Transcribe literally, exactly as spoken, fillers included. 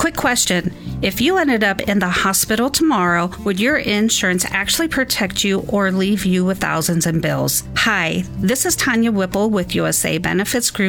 Quick question. If you ended up in the hospital tomorrow, would your insurance actually protect you or leave you with thousands in bills? Hi, this is Tanya Whipple with U S A Benefits Group.